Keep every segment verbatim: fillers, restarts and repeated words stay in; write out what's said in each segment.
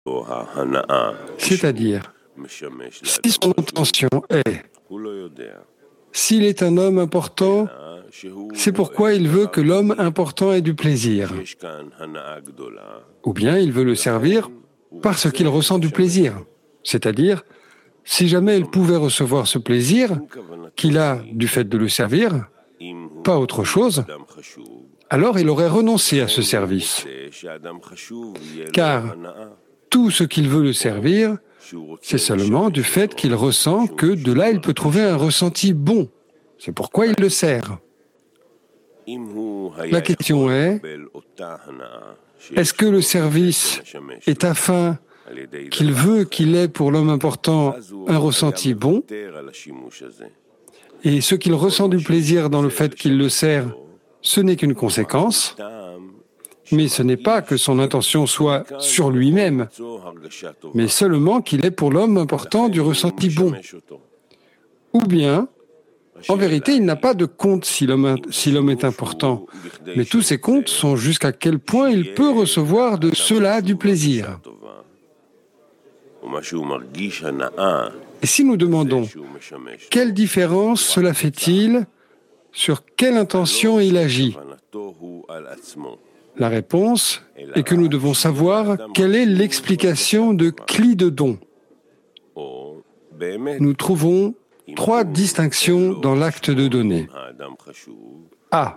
C'est-à-dire, si son intention est, s'il est un homme important, c'est pourquoi il veut que l'homme important ait du plaisir. Ou bien il veut le servir parce qu'il ressent du plaisir. C'est-à-dire, si jamais il pouvait recevoir ce plaisir qu'il a du fait de le servir, pas autre chose, alors il aurait renoncé à ce service. Car tout ce qu'il veut le servir, c'est seulement du fait qu'il ressent que de là il peut trouver un ressenti bon. C'est pourquoi il le sert. La question est, est-ce que le service est afin qu'il veut qu'il ait pour l'homme important un ressenti bon, et ce qu'il ressent du plaisir dans le fait qu'il le sert, ce n'est qu'une conséquence, mais ce n'est pas que son intention soit sur lui-même, mais seulement qu'il ait pour l'homme important du ressenti bon. Ou bien, en vérité, il n'a pas de compte si l'homme, si l'homme est important, mais tous ses comptes sont jusqu'à quel point il peut recevoir de cela du plaisir. Et si nous demandons quelle différence cela fait-il, sur quelle intention il agit, la réponse est que nous devons savoir quelle est l'explication de Kli de don. Nous trouvons trois distinctions dans l'acte de donner. A.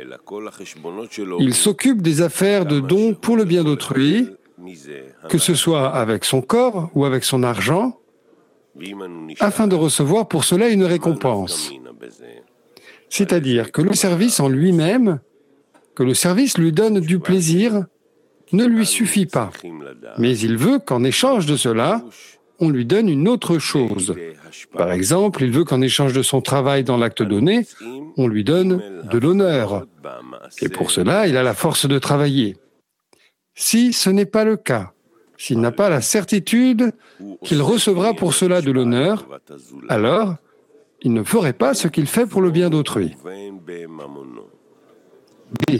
Il s'occupe des affaires de don pour le bien d'autrui, que ce soit avec son corps ou avec son argent, afin de recevoir pour cela une récompense. C'est-à-dire que le service en lui-même, que le service lui donne du plaisir, ne lui suffit pas. Mais il veut qu'en échange de cela, on lui donne une autre chose. Par exemple, il veut qu'en échange de son travail dans l'acte donné, on lui donne de l'honneur. Et pour cela, il a la force de travailler. Si ce n'est pas le cas, s'il n'a pas la certitude qu'il recevra pour cela de l'honneur, alors il ne ferait pas ce qu'il fait pour le bien d'autrui. B.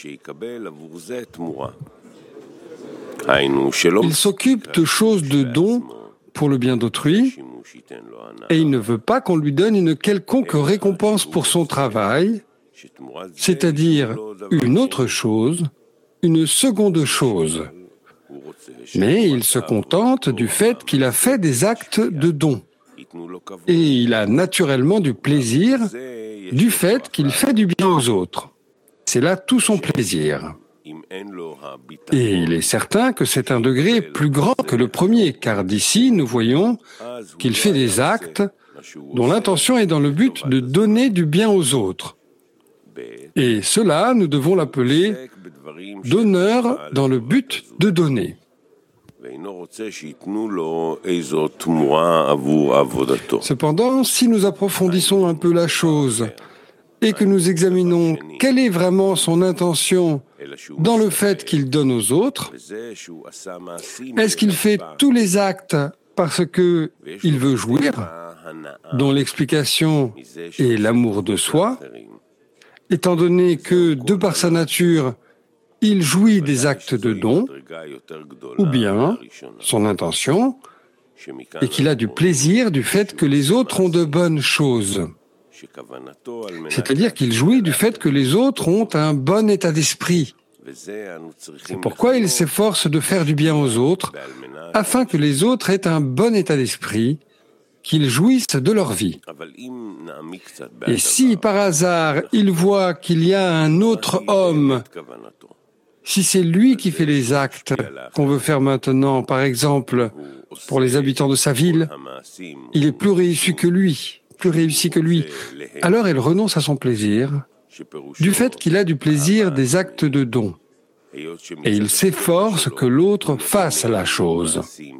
Il s'occupe de choses de don pour le bien d'autrui et il ne veut pas qu'on lui donne une quelconque récompense pour son travail, c'est-à-dire une autre chose, une seconde chose. Mais il se contente du fait qu'il a fait des actes de don. Et il a naturellement du plaisir du fait qu'il fait du bien aux autres. C'est là tout son plaisir. Et il est certain que c'est un degré plus grand que le premier, car d'ici, nous voyons qu'il fait des actes dont l'intention est dans le but de donner du bien aux autres. Et cela, nous devons l'appeler donneur dans le but de donner. Cependant, si nous approfondissons un peu la chose et que nous examinons quelle est vraiment son intention dans le fait qu'il donne aux autres, est-ce qu'il fait tous les actes parce qu'il veut jouir, dont l'explication est l'amour de soi, étant donné que, de par sa nature, il jouit des actes de don, ou bien son intention est qu'il a du plaisir du fait que les autres ont de bonnes choses. C'est-à-dire qu'il jouit du fait que les autres ont un bon état d'esprit. C'est pourquoi il s'efforce de faire du bien aux autres, afin que les autres aient un bon état d'esprit, qu'ils jouissent de leur vie. Et si par hasard il voit qu'il y a un autre homme, si c'est lui qui fait les actes qu'on veut faire maintenant, par exemple, pour les habitants de sa ville, il est plus réussi que lui, plus réussi que lui, alors il renonce à son plaisir, du fait qu'il a du plaisir des actes de don. Et il s'efforce que l'autre fasse la chose.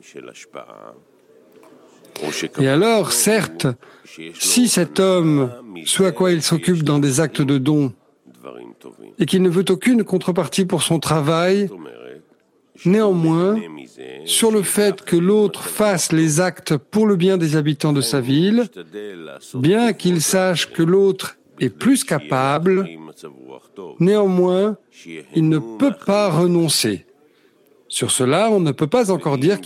Et alors, certes, si cet homme, ce à quoi il s'occupe dans des actes de don, et qu'il ne veut aucune contrepartie pour son travail, néanmoins, sur le fait que l'autre fasse les actes pour le bien des habitants de sa ville, bien qu'il sache que l'autre est plus capable, néanmoins, il ne peut pas renoncer. Sur cela, on ne peut pas encore dire